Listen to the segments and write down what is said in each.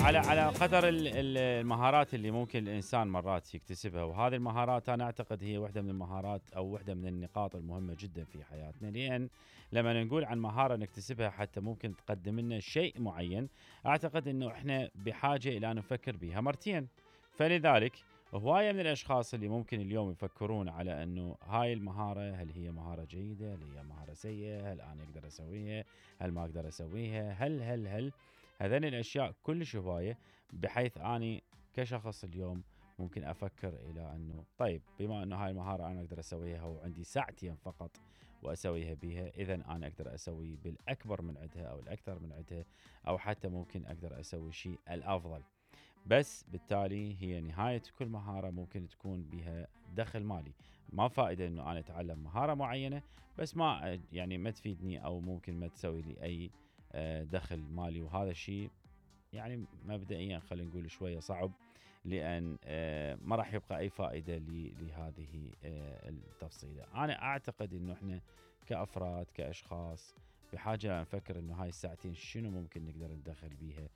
على قدر المهارات اللي ممكن الإنسان مرات يكتسبها، وهذه المهارات أنا أعتقد هي واحدة من المهارات أو واحدة من النقاط المهمة جدا في حياتنا، لأن لما نقول عن مهارة نكتسبها حتى ممكن تقدم لنا شيء معين، أعتقد أنه إحنا بحاجة إلى أن نفكر بها مرتين. فلذلك هواية من الأشخاص اللي ممكن اليوم يفكرون على أنه هاي المهارة هل هي مهارة جيدة، هل هي مهارة سيئة، هل أنا أقدر أسويها، هل ما أقدر أسويها، هل هذين الأشياء كلش هواية، بحيث أني كشخص اليوم ممكن أفكر إلى أنه طيب بما أنه هاي المهارة أنا أقدر أسويها وعندي ساعتين فقط وأسويها بها، إذن أنا أقدر أسوي بالأكبر من عدها أو الأكثر من عدها، أو حتى ممكن أقدر أسوي شيء الأفضل. بس بالتالي هي نهاية كل مهارة ممكن تكون بها دخل مالي. ما فائدة أنه أنا أتعلم مهارة معينة بس ما يعني ما تفيدني أو ممكن ما تسوي لي أي دخل مالي، وهذا الشيء يعني مبدئيا خلينا نقول شوية صعب، لأن ما راح يبقى أي فائدة لهذه التفصيلة. أنا أعتقد أنه إحنا كأفراد كأشخاص بحاجة نفكر أنه هاي الساعتين شنو ممكن نقدر ندخل بيها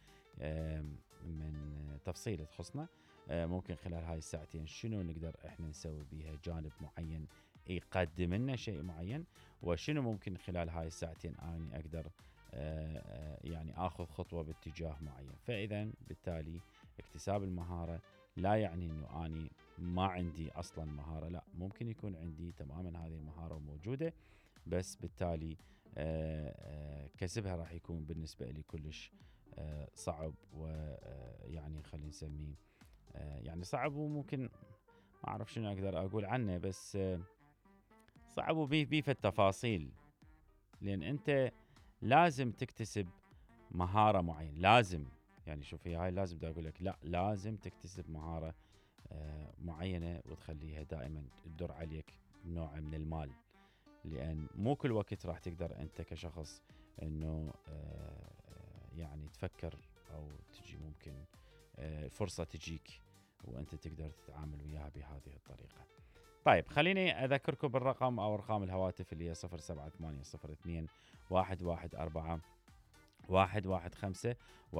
من تفصيلة تخصنا. ممكن خلال هاي الساعتين شنو نقدر إحنا نسوي بيها جانب معين يقدم لنا شيء معين، وشنو ممكن خلال هاي الساعتين أنا أقدر يعني آخذ خطوة باتجاه معين. فإذا بالتالي اكتساب المهارة لا يعني أنه أنا ما عندي أصلا مهارة، لا، ممكن يكون عندي تماما هذه المهارة موجودة، بس بالتالي كسبها راح يكون بالنسبة لي كلش صعب، ويعني خلينا نسميه يعني صعب، وممكن ما أعرف شنو أقدر أقول عنه، بس صعب وبيه في التفاصيل، لأن أنت لازم تكتسب مهارة معينة. لازم يعني شوفي هاي لازم دا أقول لك لا، لازم تكتسب مهارة معينة وتخليها دائما تدر عليك نوع من المال، لأن مو كل وقت راح تقدر أنت كشخص أنه يعني تفكر أو تجي ممكن فرصة تجيك وأنت تقدر تتعامل وياها بهذه الطريقة. طيب خليني أذكركم بالرقم أو أرقام الهواتف اللي هي 07802 114 115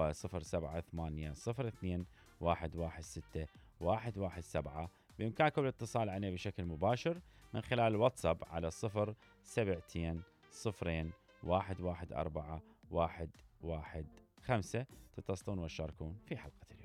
و07802 116 117. بإمكانكم الاتصال عليه بشكل مباشر من خلال الواتساب على 072 0 114 115. تتصلون وتشاركون في حلقة